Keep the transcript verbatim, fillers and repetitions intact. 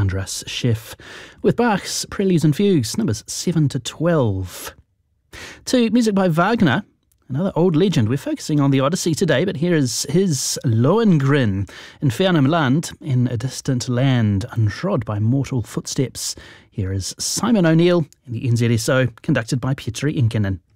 Andras Schiff, with Bach's Preludes and Fugues, numbers seven to twelve. To music by Wagner, another old legend. We're focusing on the Odyssey today, but here is his Lohengrin, in Fernam Land, in a distant land, untrod by mortal footsteps. Here is Simon O'Neill in the N Z S O, conducted by Petri Inkinen.